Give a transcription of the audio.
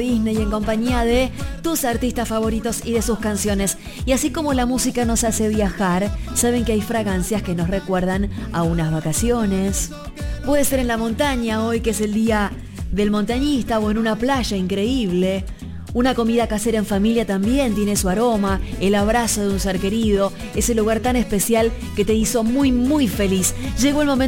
Disney en compañía de tus artistas favoritos y de sus canciones. Y así como la música nos hace viajar, saben que hay fragancias que nos recuerdan a unas vacaciones. Puede ser en la montaña hoy, que es el día del montañista, o en una playa increíble. Una comida casera en familia también tiene su aroma, el abrazo de un ser querido, ese lugar tan especial que te hizo muy muy feliz. Llegó el momento